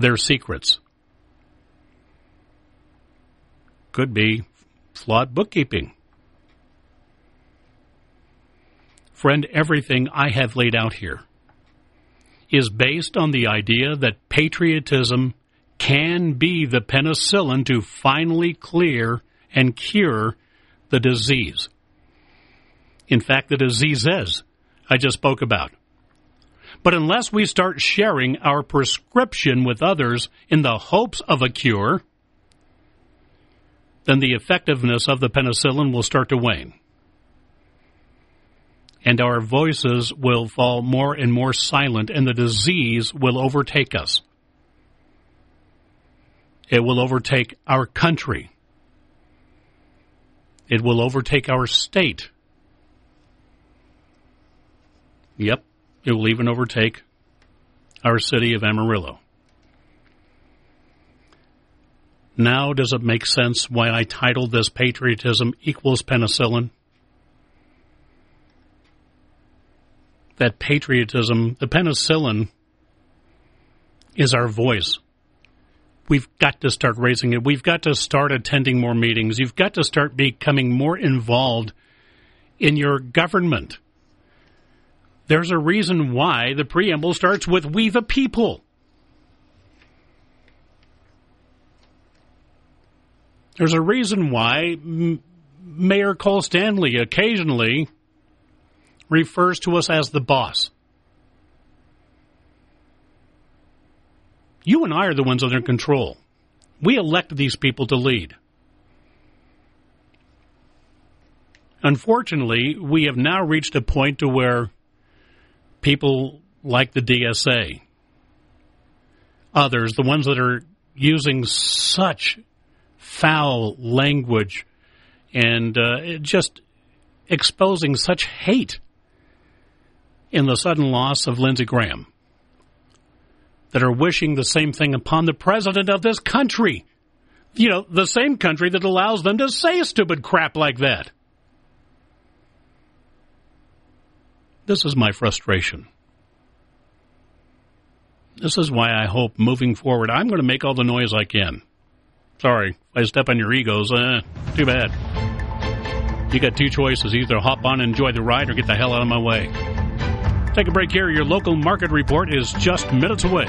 their secrets. Could be flawed bookkeeping. Friend, everything I have laid out here is based on the idea that patriotism can be the penicillin to finally clear and cure the disease. In fact, the diseases I just spoke about. But unless we start sharing our prescription with others in the hopes of a cure, then the effectiveness of the penicillin will start to wane. And our voices will fall more and more silent, and the disease will overtake us. It will overtake our country. It will overtake our state. Yep, it will even overtake our city of Amarillo. Now, does it make sense why I titled this Patriotism Equals Penicillin? That patriotism, the penicillin, is our voice. We've got to start raising it. We've got to start attending more meetings. You've got to start becoming more involved in your government. There's a reason why the preamble starts with "We the People." There's a reason why Mayor Cole Stanley occasionally refers to us as the boss. You and I are the ones that are in control. We elect these people to lead. Unfortunately, we have now reached a point to where people like the DSA, others, the ones that are using such foul language and just exposing such hate in the sudden loss of Lindsey Graham, that are wishing the same thing upon the president of this country. You know, the same country that allows them to say stupid crap like that. This is my frustration. This is why I hope moving forward, I'm going to make all the noise I can. Sorry, if I step on your egos, too bad. You got two choices. Either hop on and enjoy the ride or get the hell out of my way. Take a break here. Your local market report is just minutes away.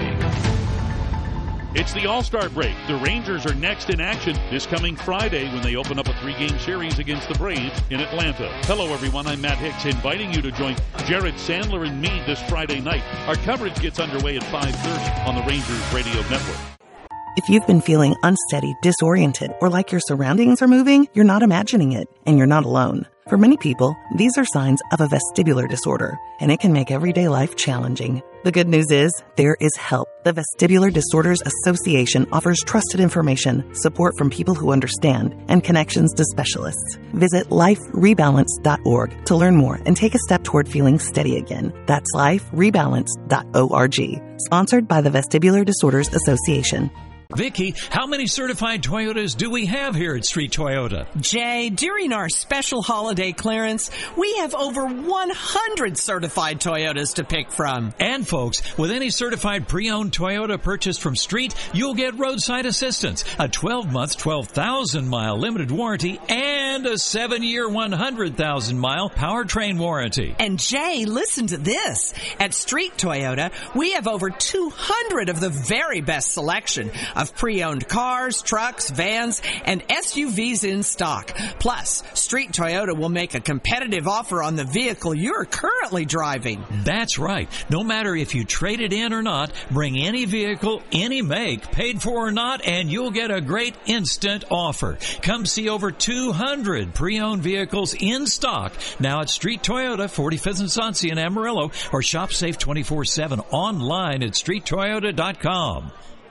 It's the All-Star break. The Rangers are next in action this coming Friday when they open up a 3-game series against the Braves in Atlanta. Hello, everyone. I'm Matt Hicks, inviting you to join Jared Sandler and me this Friday night. Our coverage gets underway at 5:30 on the Rangers Radio Network. If you've been feeling unsteady, disoriented, or like your surroundings are moving, you're not imagining it, and you're not alone. For many people, these are signs of a vestibular disorder, and it can make everyday life challenging. The good news is, there is help. The Vestibular Disorders Association offers trusted information, support from people who understand, and connections to specialists. Visit liferebalance.org to learn more and take a step toward feeling steady again. That's liferebalance.org. Sponsored by the Vestibular Disorders Association. Vicki, how many certified Toyotas do we have here at Street Toyota? Jay, during our special holiday clearance, we have over 100 certified Toyotas to pick from. And folks, with any certified pre-owned Toyota purchased from Street, you'll get roadside assistance, a 12-month, 12,000-mile limited warranty, and a 7-year, 100,000-mile powertrain warranty. And Jay, listen to this. At Street Toyota, we have over 200 of the very best selection of pre-owned cars, trucks, vans, and SUVs in stock. Plus, Street Toyota will make a competitive offer on the vehicle you're currently driving. That's right. No matter if you trade it in or not, bring any vehicle, any make, paid for or not, and you'll get a great instant offer. Come see over 200 pre-owned vehicles in stock now at Street Toyota, 45th and Sonsia in Amarillo, or shop safe 24/7 online at streettoyota.com.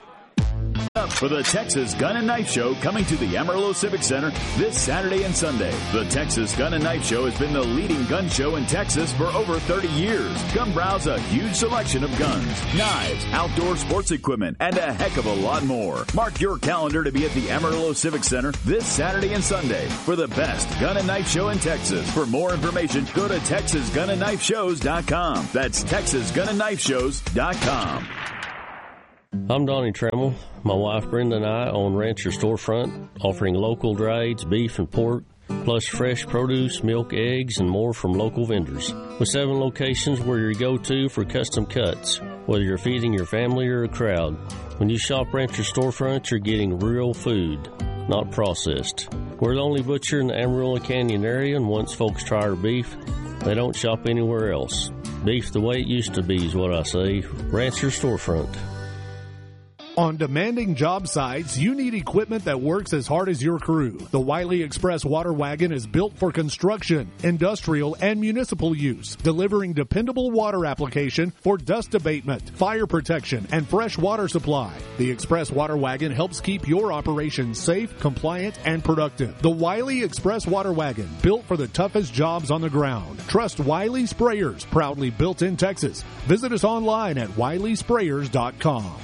For the Texas Gun and Knife Show coming to the Amarillo Civic Center this Saturday and Sunday. The Texas Gun and Knife Show has been the leading gun show in Texas for over 30 years. Come browse a huge selection of guns, knives, outdoor sports equipment, and a heck of a lot more. Mark your calendar to be at the Amarillo Civic Center this Saturday and Sunday for the best gun and knife show in Texas. For more information, go to TexasGunandKnifeShows.com. That's TexasGunandKnifeShows.com. I'm Donnie Trammell. My wife Brenda and I own Rancher Storefront, offering local dry aged beef and pork, plus fresh produce, milk, eggs, and more from local vendors. With 7 locations, we're your go-to for custom cuts, whether you're feeding your family or a crowd. When you shop Rancher Storefront, you're getting real food, not processed. We're the only butcher in the Amarillo Canyon area, and once folks try our beef, they don't shop anywhere else. Beef the way it used to be is what I say. Rancher Storefront. On demanding job sites, you need equipment that works as hard as your crew. The Wiley Express Water Wagon is built for construction, industrial, and municipal use, delivering dependable water application for dust abatement, fire protection, and fresh water supply. The Express Water Wagon helps keep your operation safe, compliant, and productive. The Wiley Express Water Wagon, built for the toughest jobs on the ground. Trust Wiley Sprayers, proudly built in Texas. Visit us online at wileysprayers.com.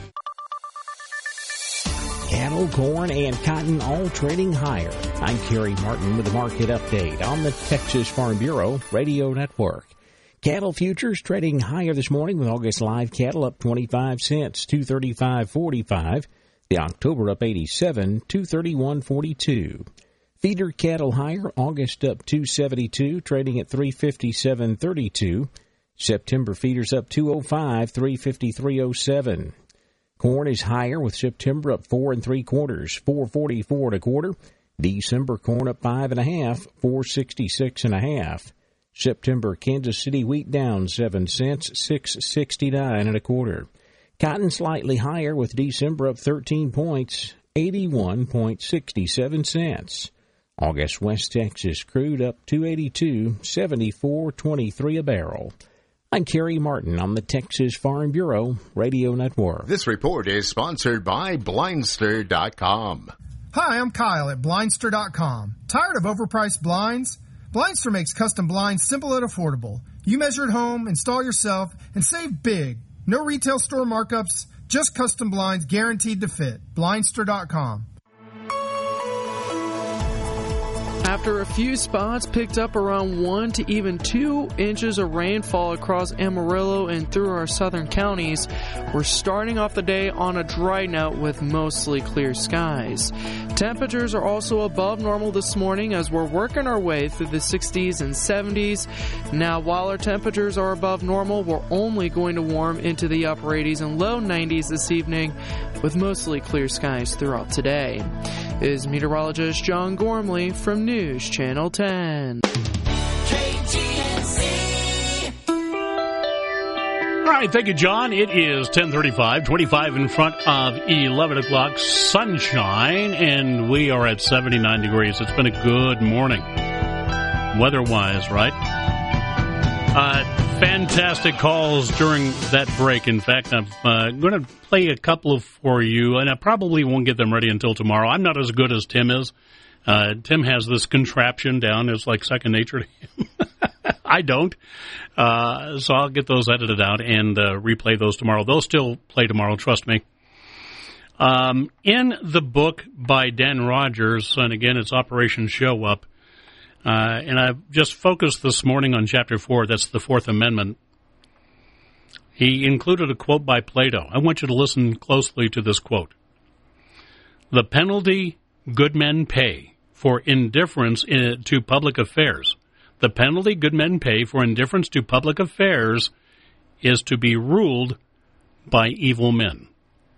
Cattle, corn, and cotton all trading higher. I'm Kerry Martin with the market update on the Texas Farm Bureau Radio Network. Cattle futures trading higher this morning with August live cattle up 25 cents, $235.45. The October up 87, $231.42. Feeder cattle higher, August up 272, trading at 357.32. September feeders up 205, 353.07. Corn is higher with September up 4 3/4, 444 1/4. December corn up 5 1/2, 466 1/2. September Kansas City wheat down 7 cents, 669 1/4. Cotton slightly higher with December up 13 points, 81.67 cents. August West Texas crude up 282, 74.23 a barrel. I'm Kerry Martin on the Texas Farm Bureau Radio Network. This report is sponsored by Blindster.com. Hi, I'm Kyle at Blindster.com. Tired of overpriced blinds? Blindster makes custom blinds simple and affordable. You measure at home, install yourself, and save big. No retail store markups, just custom blinds guaranteed to fit. Blindster.com. After a few spots picked up around 1 to even 2 inches of rainfall across Amarillo and through our southern counties, we're starting off the day on a dry note with mostly clear skies. Temperatures are also above normal this morning as we're working our way through the 60s and 70s. Now, while our temperatures are above normal, we're only going to warm into the upper 80s and low 90s this evening with mostly clear skies throughout today. Is meteorologist John Gormley from News Channel 10. KGNC. All right, thank you, John. It is 10:35, 25 in front of 11 o'clock, sunshine, and we are at 79 degrees. It's been a good morning, weather-wise, right? Fantastic calls during that break. In fact, I'm going to play a couple for you, and I probably won't get them ready until tomorrow. I'm not as good as Tim is. Tim has this contraption down. It's like second nature to him. I don't. So I'll get those edited out and replay those tomorrow. They'll still play tomorrow, trust me. In the book by Dan Rogers, and again, it's Operation Show Up, and I've just focused this morning on Chapter 4. That's the Fourth Amendment. He included a quote by Plato. I want you to listen closely to this quote. The penalty good men pay for indifference to public affairs. The penalty good men pay for indifference to public affairs is to be ruled by evil men.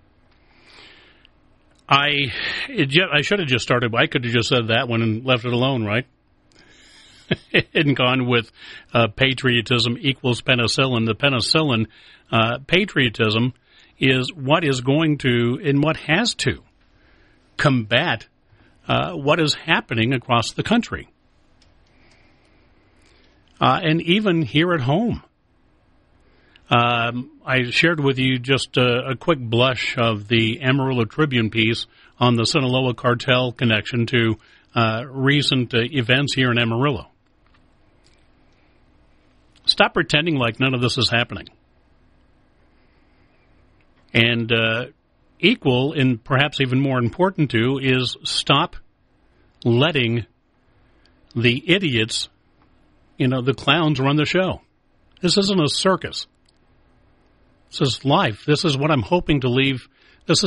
I should have just started. I could have just said that one and left it alone, right? And gone with patriotism equals penicillin. The penicillin, patriotism, is what is going to and what has to combat what is happening across the country. And even here at home. I shared with you just a quick blush of the Amarillo Tribune piece on the Sinaloa cartel connection to recent events here in Amarillo. Stop pretending like none of this is happening. And equal, and perhaps even more important too, is stop letting the idiots, the clowns run the show. This isn't a circus. This is life. This is what I'm hoping to leave